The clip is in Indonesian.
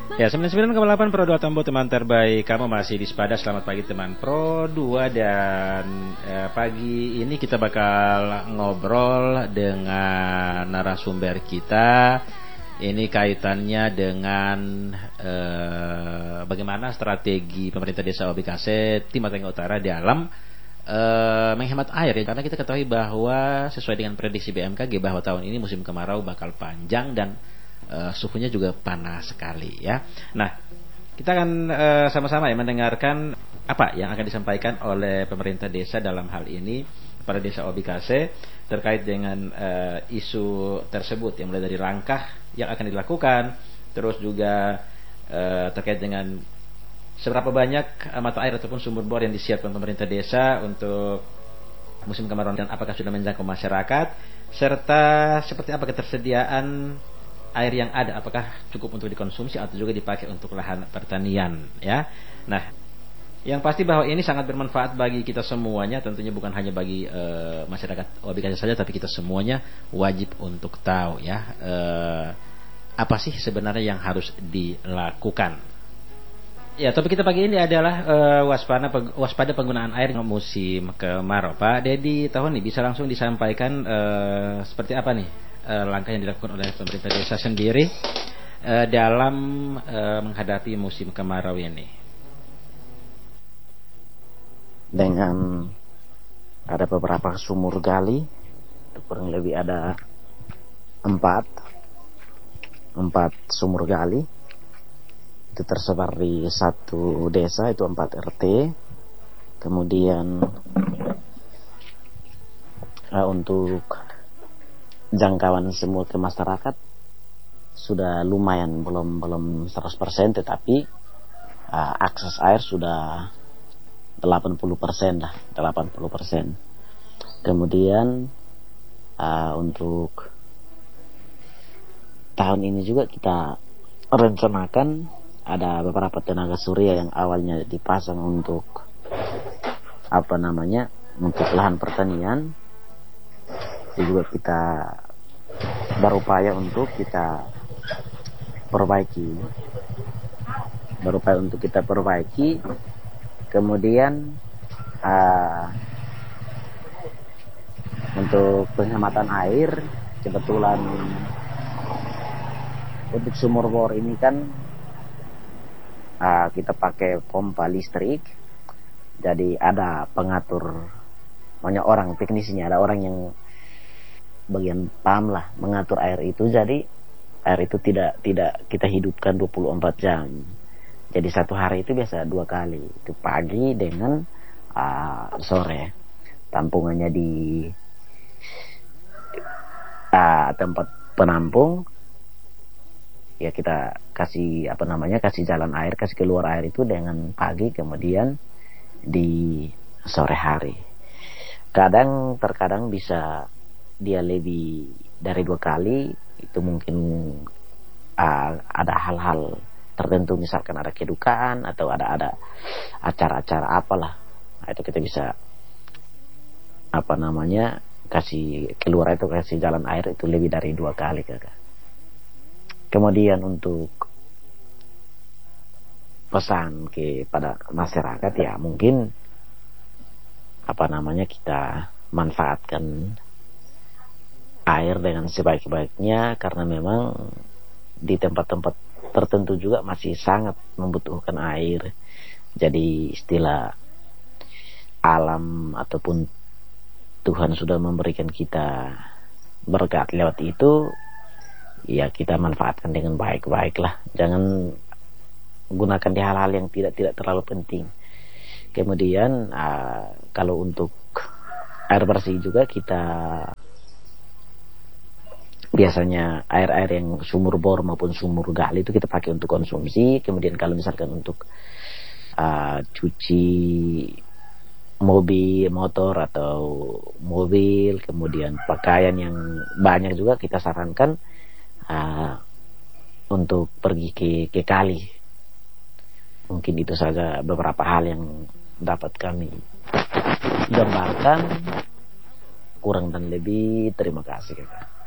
Ya, 99,8 Pro 2 Tombo, teman terbaik. Kamu masih di Sepada. Selamat pagi teman Pro 2. Dan pagi ini kita bakal ngobrol dengan narasumber kita. Ini kaitannya dengan bagaimana strategi pemerintah desa OBKC Timur Tengah Utara dalam menghemat air, ya. Karena kita ketahui bahwa sesuai dengan prediksi BMKG bahwa tahun ini musim kemarau bakal panjang dan suhunya juga panas sekali, ya. Nah, kita akan sama-sama ya mendengarkan apa yang akan disampaikan oleh pemerintah desa dalam hal ini pada desa OBKC terkait dengan isu tersebut, yang mulai dari langkah yang akan dilakukan, terus juga terkait dengan seberapa banyak mata air ataupun sumber bor yang disiapkan pemerintah desa untuk musim kemarau dan apakah sudah menjangkau masyarakat, serta seperti apa ketersediaan air yang ada, apakah cukup untuk dikonsumsi atau juga dipakai untuk lahan pertanian, ya. Nah, yang pasti bahwa ini sangat bermanfaat bagi kita semuanya, tentunya bukan hanya bagi masyarakat OBKC saja, tapi kita semuanya wajib untuk tahu, ya, apa sih sebenarnya yang harus dilakukan. Ya, topik kita pagi ini adalah waspada penggunaan air musim kemarau. Pak Dedi Tahoni, bisa langsung disampaikan seperti apa nih langkah yang dilakukan oleh pemerintah desa sendiri dalam menghadapi musim kemarau ini? Dengan ada beberapa sumur gali, kurang lebih ada empat sumur gali, itu tersebar di satu desa, itu 4 RT. Kemudian untuk jangkauan semua ke masyarakat sudah lumayan, belum 100%, tetapi akses air sudah 80% lah, 80%. Kemudian untuk tahun ini juga kita rencanakan ada beberapa tenaga surya yang awalnya dipasang untuk untuk lahan pertanian. Itu juga kita berupaya untuk kita perbaiki. Kemudian untuk penghematan air, kebetulan untuk sumur bor ini kan kita pakai pompa listrik. Jadi ada pengatur, banyak orang teknisinya, ada orang yang bagian pam lah mengatur air itu. Jadi air itu tidak kita hidupkan 24 jam. Jadi satu hari itu biasa 2 kali, itu pagi dengan sore. Tampungannya di tempat penampung, ya kita kasih kasih jalan air, kasih keluar air itu dengan pagi, kemudian di sore hari. Terkadang bisa dia lebih dari 2 kali. Itu mungkin ada hal-hal tertentu, misalkan ada kedukaan atau ada acara-acara apalah. Nah, itu kita bisa kasih keluar itu, kasih jalan air itu lebih dari 2 kali, Kakak. Kemudian untuk pesan kepada masyarakat, ya mungkin kita manfaatkan air dengan sebaik-baiknya, karena memang di tempat-tempat tertentu juga masih sangat membutuhkan air. Jadi istilah alam ataupun Tuhan sudah memberikan kita berkat lewat itu, ya kita manfaatkan dengan baik-baik lah. Jangan gunakan di hal-hal yang tidak terlalu penting. Kemudian kalau untuk air bersih juga, kita biasanya air yang sumur bor maupun sumur gali itu kita pakai untuk konsumsi. Kemudian kalau misalkan untuk cuci motor atau mobil, kemudian pakaian yang banyak, juga kita sarankan untuk pergi ke kali. Mungkin itu saja beberapa hal yang dapat kami gambarkan. Kurang dan lebih, terima kasih, Kakak.